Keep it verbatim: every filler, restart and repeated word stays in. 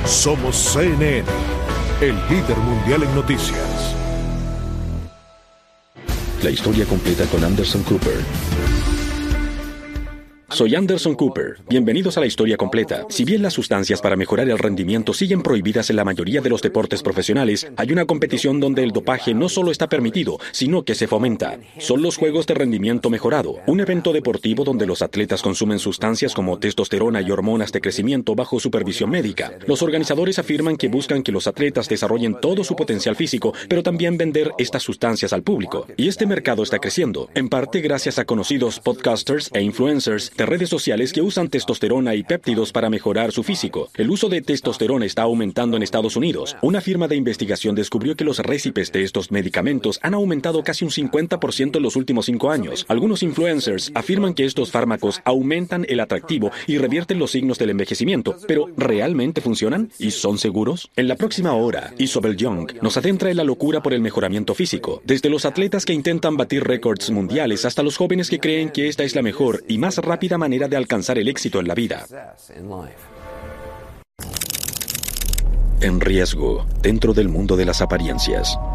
Somos C N N, el líder mundial en noticias. La historia completa con Anderson Cooper. Soy Anderson Cooper. Bienvenidos a la historia completa. Si bien las sustancias para mejorar el rendimiento siguen prohibidas en la mayoría de los deportes profesionales, hay una competición donde el dopaje no solo está permitido, sino que se fomenta. Son los Juegos de Rendimiento Mejorado, un evento deportivo donde los atletas consumen sustancias como testosterona y hormonas de crecimiento bajo supervisión médica. Los organizadores afirman que buscan que los atletas desarrollen todo su potencial físico, pero también vender estas sustancias al público. Y este mercado está creciendo, en parte gracias a conocidos podcasters e influencers de redes sociales que usan testosterona y péptidos para mejorar su físico. El uso de testosterona está aumentando en Estados Unidos. Una firma de investigación descubrió que los récipes de estos medicamentos han aumentado casi un cincuenta por ciento en los últimos cinco años. Algunos influencers afirman que estos fármacos aumentan el atractivo y revierten los signos del envejecimiento. ¿Pero realmente funcionan? ¿Y son seguros? En la próxima hora, Isobel Young nos adentra en la locura por el mejoramiento físico. Desde los atletas que intentan batir récords mundiales hasta los jóvenes que creen que esta es la mejor y más rápida manera de alcanzar el éxito en la vida. En riesgo, dentro del mundo de las apariencias.